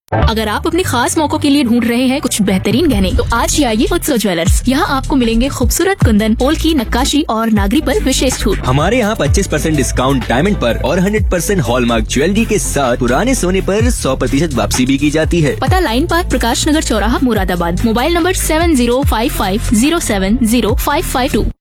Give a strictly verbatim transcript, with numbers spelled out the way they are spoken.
अगर आप अपने खास मौकों के लिए ढूंढ रहे हैं कुछ बेहतरीन गहने, तो आज ही आइए उत्सव ज्वेलर्स। यहाँ आपको मिलेंगे खूबसूरत कुंदन, पोल की नक्काशी और नागरी पर विशेष छूट। हमारे यहाँ पच्चीस परसेंट डिस्काउंट डायमंड पर और सौ परसेंट हॉलमार्क ज्वेलरी के साथ पुराने सोने पर सौ प्रतिशत वापसी भी की जाती है। पता लाइन पार्क, प्रकाश नगर चौराहा, Moradabad. Mobile number seven zero five five zero seven zero five five to.